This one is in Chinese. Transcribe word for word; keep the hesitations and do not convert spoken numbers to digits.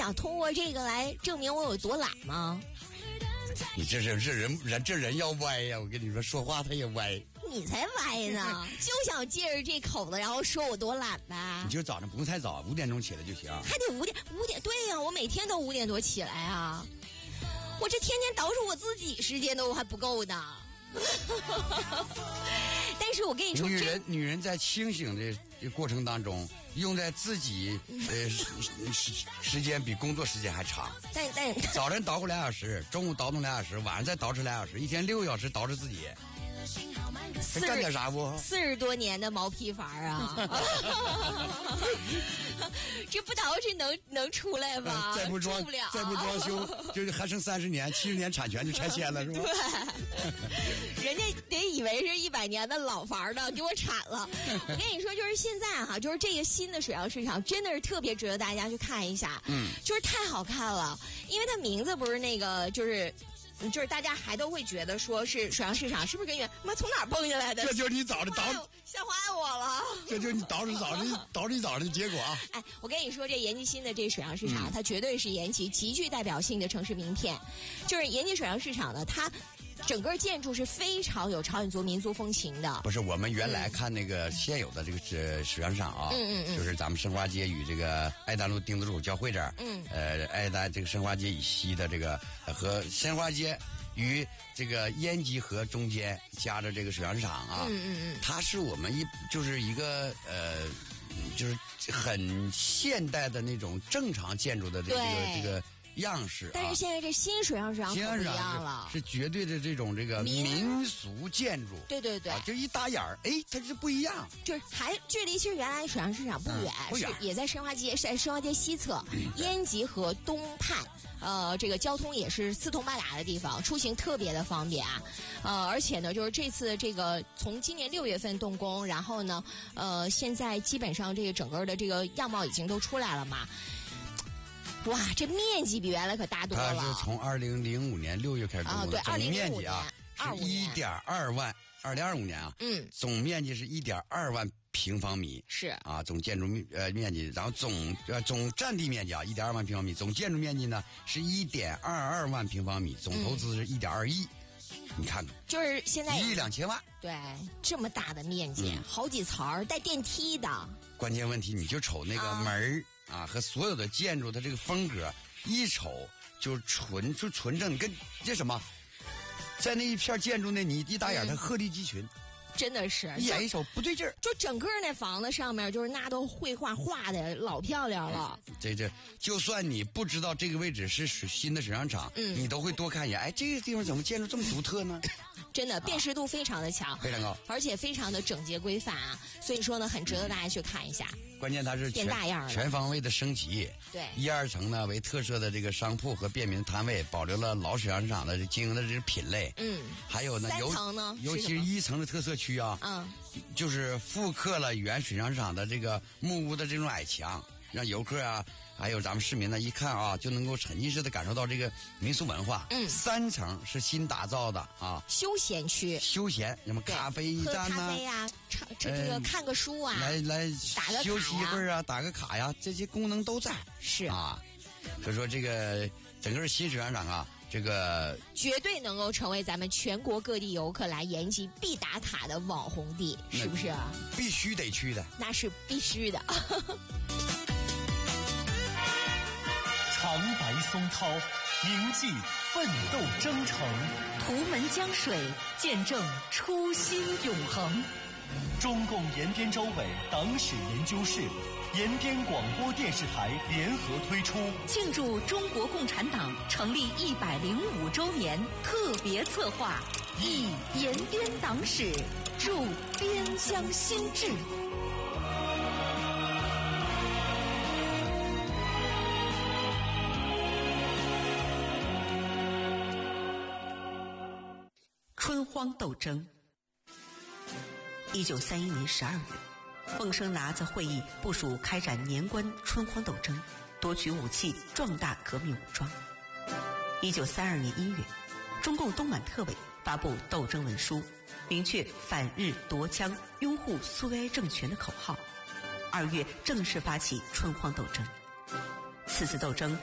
想通过这个来证明我有多懒吗？ 你这是这人人这人要歪呀！我跟你说，说话他也歪。 你才歪呢，就想借着这口子，然后说我多懒呗。 你就早上不用太早，五点钟起来就行。 还得五点五点，对呀、啊，我每天都五点多起来啊。我这天天捯饬我自己时间都还不够呢。但是我跟你说， 女人女人在清醒的过程当中，用在自己呃时时间比工作时间还长。 但但早晨捯饬俩小时，中午捯饬俩小时，晚上再捯饬俩小时，一天六个小时捯饬自己。干点啥不？ 四十多年的毛坯房啊！这不捯饬能能出来吗？ 再不装不了， 再不装修，就是还剩三十年，七十年产权就拆迁了，是吧？ 对，人家得以为是一百年的老房呢，给我铲了。我跟你说，就是现在哈，就是这个新的水上市场，真的是特别值得大家去看一下。嗯，就是太好看了，因为它名字不是那个，就是。就是大家还都会觉得说是水上市场，是不是跟原妈从哪儿蹦下来的？ 这就是你早上捯吓坏我了。 这就是你捯饬早晨捯饬一早上的结果啊！ 哎，我跟你说，这延吉新的这水上市场，嗯、它绝对是延吉极具代表性的城市名片。就是延吉水上市场呢，它整个建筑是非常有朝鲜族民族风情的。 不是，我们原来看那个现有的这个是水上市场啊，嗯嗯嗯，就是咱们申花街与这个爱丹路丁字路交汇这儿，嗯，呃，爱丹这个申花街以西的这个和申花街。与这个延吉河中间夹着这个水上市场啊，嗯嗯嗯，它是我们一就是一个呃，就是很现代的那种正常建筑的这个这个样式、啊。 但是现在这新水上市场可不一样了， 是绝对的这种这个民俗建筑。 对对对， 啊、就一打眼儿，哎，它就不一样。 就是还距离其实原来水上市场不远，嗯、不远是也在申花街，是在申花街西侧，嗯、延吉河东畔。呃，这个交通也是四通八达的地方，出行特别的方便啊。呃，而且呢，就是这次这个从今年六月份动工，然后呢，呃，现在基本上这个整个的这个样貌已经都出来了嘛。哇，这面积比原来可大多了。 它是从二零零五年六月开始动工的， 啊，对， 总面积啊是一点二万，二零二五年啊，嗯，总面积是一点二万。平方米是啊，总建筑面呃面积，然后总呃总占地面积啊一点二万平方米，总建筑面积呢是一点二二万平方米，总投资是一点二亿，你看看， 就是现在一亿两千万， 对，这么大的面积，嗯、好几层带电梯的。 关键问题你就瞅那个门儿 啊, 啊和所有的建筑的这个风格，一瞅就纯就纯正，跟这什么，在那一片建筑那你一打眼它鹤立鸡群。嗯真的是一眼一瞅不对劲儿， 就整个那房子上面就是那都绘画画的老漂亮了。 这这，就算你不知道这个位置是新的水上场，嗯，你都会多看一眼。哎，这个地方怎么建筑这么独特呢？ 真的辨识度非常的强、 啊，非常高， 而且非常的整洁规范啊。所以说呢，很值得大家去看一下。 关键它是变大样了， 全方位的升级。 对， 一二层呢为特色的这个商铺和便民摊位，保留了老水上市场的经营的这个品类。嗯，还有呢， 三层呢， 尤其是一层的特色区啊，嗯，就是复刻了原水上市场的这个木屋的这种矮墙，让游客啊。还有咱们市民呢，一看啊，就能够沉浸式的感受到这个民俗文化。嗯，三层是新打造的啊， 休闲区， 休闲什么咖啡站呐、 喝咖啡呀、啊，唱这这个看个书啊， 来来打个休息一会儿啊，打个卡呀，这些功能都在。 是啊，所以说这个整个新水上场啊，这个绝对能够成为咱们全国各地游客来延吉必打卡的网红地，是不是？ 必须得去的， 那是必须的。 长白松涛，铭记奋斗征程； 图门江水，见证初心永恒。 中共延边州委党史研究室、延边广播电视台联合推出庆祝中国共产党成立一百零五周年特别策划《忆延边党史，祝边疆兴志》。春荒斗争。一九三一年十二月，凤生拿子会议部署开展年关春荒斗争，夺取武器，壮大革命武装。一九三二年一月，中共东满特委发布斗争文书，明确反日夺枪、拥护苏维埃政权的口号。二月正式发起春荒斗争。此次斗争